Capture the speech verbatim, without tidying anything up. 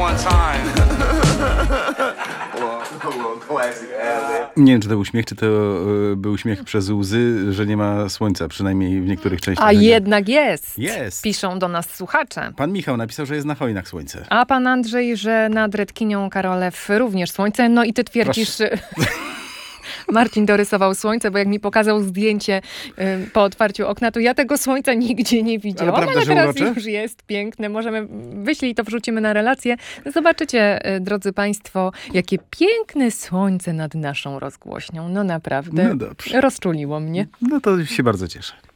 one time. Nie wiem, czy to był śmiech, czy to y, był śmiech przez łzy, że nie ma słońca, przynajmniej w niektórych częściach. A Nagrania. jednak jest. Jest. Piszą do nas słuchacze. Pan Michał napisał, że jest na hojnach słońce. A pan Andrzej, że nad Redkinią Karolew również słońce. No i ty twierdzisz... Marcin dorysował słońce, bo jak mi pokazał zdjęcie y, po otwarciu okna, to ja tego słońca nigdzie nie widziałam. Ale prawda, ale że teraz urocze? już jest piękne. Możemy, wyślij to, wrzucimy na relację. Zobaczycie, y, drodzy państwo, jakie piękne słońce nad naszą rozgłośnią. No naprawdę. No dobrze. Rozczuliło mnie. No to się bardzo cieszę.